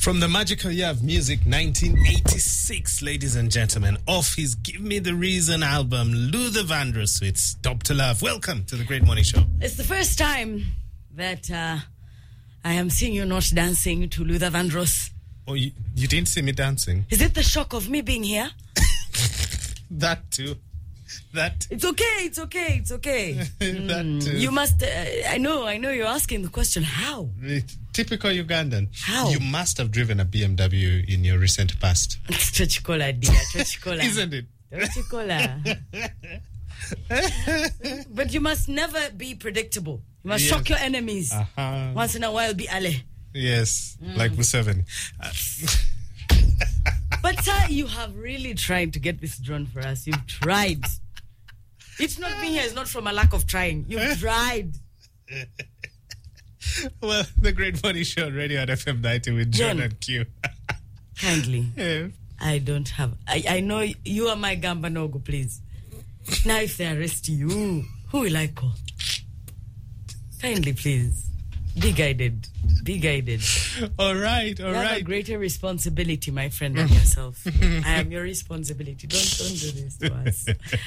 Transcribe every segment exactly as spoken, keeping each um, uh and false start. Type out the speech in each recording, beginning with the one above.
From the magical year of music, nineteen eighty-six, ladies and gentlemen, off his Give Me the Reason album, Luther Vandross with Stop to Love. Welcome to the Great Morning Show. It's the first time that uh, I am seeing you not dancing to Luther Vandross. Oh, you, you didn't see me dancing? Is it the shock of me being here? That too. That. It's okay, it's okay, it's okay. that mm, too. you must, uh, I know, I know you're asking the question, how? Typical Ugandan. How? You must have driven a B M W in your recent past. It's Chochikola, dear, Chochikola. Isn't it? Chochikola. But you must never be predictable. You must Yes. shock your enemies. Uh-huh. Once in a while, be Ale. Yes, Mm. like Museveni. Uh, But sir, you have really tried to get this drawn for us. You've tried. It's not being here. It's not from a lack of trying. You've tried. Well, the Great Morning Show on Radio at F M ninety with John John. and Q. Kindly. Yeah. I don't have... I, I know you are my Gamba Nogo, please. Now if they arrest you, who will I call? Kindly, please. Be guided. Be guided. All right, all You have a right. greater responsibility, my friend, than yourself. I am your responsibility. Don't, don't do this to us.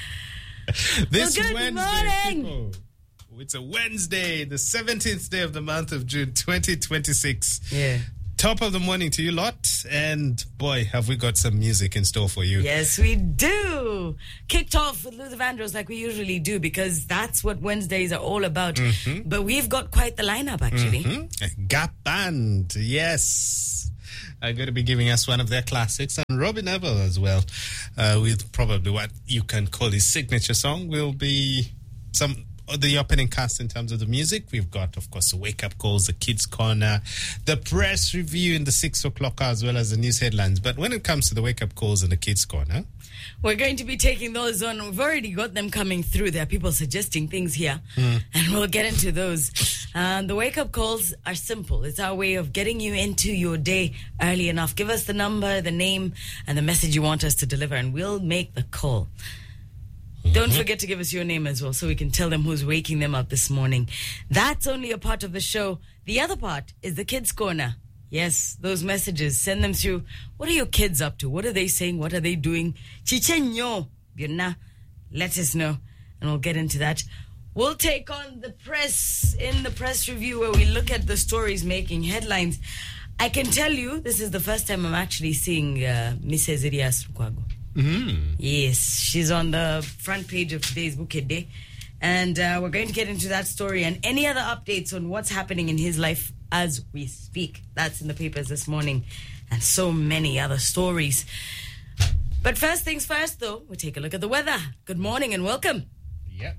This Well, good Wednesday, morning. people. It's a Wednesday, the seventeenth day of the month of June, twenty twenty-six. Yeah. Top of the morning to you lot. And boy, have we got some music in store for you. Yes, we do. Kicked off with Luther Vandross like we usually do because that's what Wednesdays are all about. Mm-hmm. But we've got quite the lineup, actually. Mm-hmm. Gap Band, yes. Are going to be giving us one of their classics. And Robin Neville as well, uh, with probably what you can call his signature song, will be some... the opening cast in terms of the music. We've got, of course, the wake-up calls, the kids' corner, the press review in the six o'clock hour, as well as the news headlines. But when it comes to the wake-up calls and the kids' corner... We're going to be taking those on. We've already got them coming through. There are people suggesting things here, Mm. and we'll get into those. Um, the wake-up calls are simple. It's our way of getting you into your day early enough. Give us the number, the name, and the message you want us to deliver, and we'll make the call. Don't forget to give us your name as well so we can tell them who's waking them up this morning. That's only a part of the show. The other part is the Kids Corner. Yes, those messages. Send them through. What are your kids up to? What are they saying? What are they doing? Chichenyo. Birna. Let us know. And we'll get into that. We'll take on the press in the press review where we look at the stories making headlines. I can tell you this is the first time I'm actually seeing uh, Missus Irias Lukwago. Mm. Yes, she's on the front page of today's Bouquet Day. And uh, we're going to get into that story and any other updates on what's happening in his life as we speak. That's in the papers this morning. And so many other stories. But first things first, though, we'll take a look at the weather. Good morning and welcome. Yep.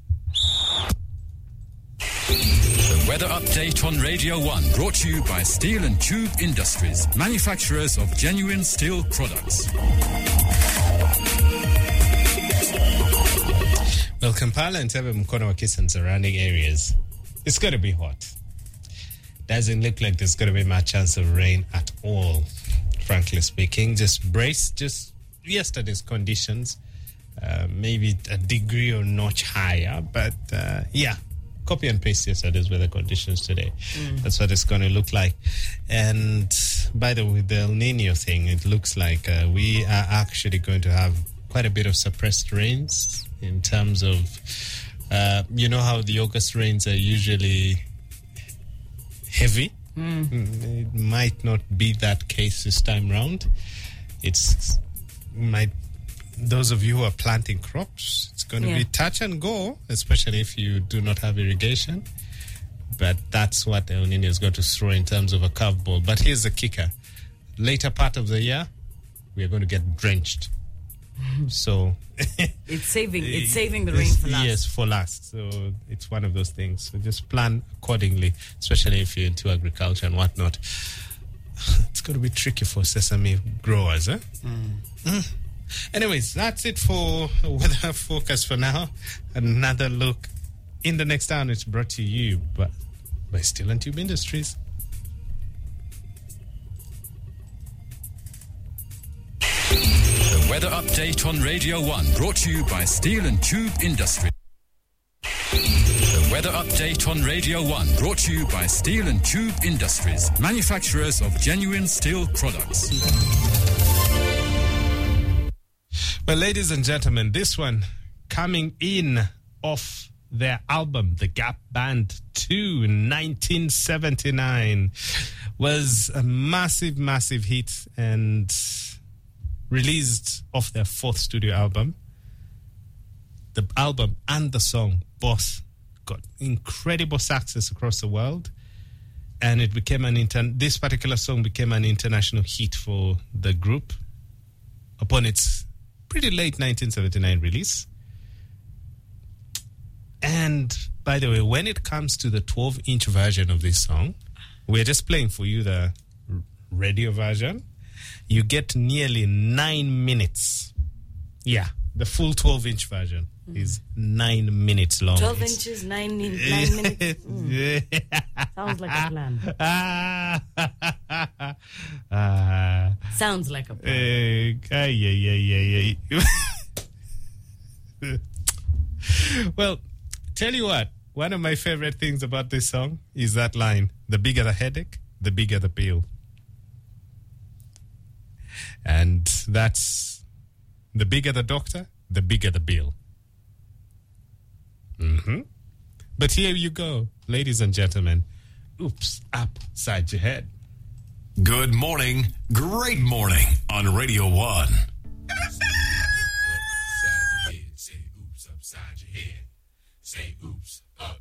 The weather update on Radio one, brought to you by Steel and Tube Industries, manufacturers of genuine steel products. Well, Kampala and Tebe Mkono Wakisa and surrounding areas, it's going to be hot. Doesn't look like there's going to be much chance of rain at all, frankly speaking. Just brace, just yesterday's conditions, uh, maybe a degree or notch higher, but uh, yeah. Copy and paste yesterday's weather conditions today. Mm. That's what it's going to look like. And by the way, the El Nino thing, it looks like uh, we are actually going to have quite a bit of suppressed rains in terms of, uh, you know how the August rains are usually heavy? Mm. It might not be that case this time round. It's might those of you who are planting crops, it's going to Yeah. be touch and go, especially if you do not have irrigation. But that's what El Nino is going to throw in terms of a curveball. But here's the kicker. Later part of the year, we are going to get drenched. So It's saving it's saving the rain for last. Yes, for last. So it's one of those things. So just plan accordingly, especially if you're into agriculture and whatnot. It's going to be tricky for sesame growers, eh? Mm. Mm. Anyways, that's it for weather forecast for now. Another look in the next hour. It's brought to you by, by Steel and Tube Industries. The weather update on Radio one, brought to you by Steel and Tube Industries. The weather update on Radio one, brought to you by Steel and Tube Industries, manufacturers of genuine steel products. Well, ladies and gentlemen, this one coming in off their album, The Gap Band two, in nineteen seventy-nine, was a massive, massive hit and released off their fourth studio album. The album and the song both got incredible success across the world, and it became an inter- this particular song became an international hit for the group upon its pretty late nineteen seventy-nine release. And by the way, when it comes to the twelve-inch version of this song, we're just playing for you the radio version. You get nearly nine minutes. Yeah, the full twelve-inch version mm. is nine minutes long. twelve inches, nine, nine minutes. Mm. Yeah. Sounds like a plan. Ah, ah, Sounds like a plan. Uh, yeah, yeah, yeah, yeah. Well, tell you what, one of my favorite things about this song is that line: the bigger the headache, the bigger the bill. And that's the bigger the doctor, the bigger the bill. Mm-hmm. But here you go, ladies and gentlemen. Oops, upside your head. Good morning, great morning on Radio one.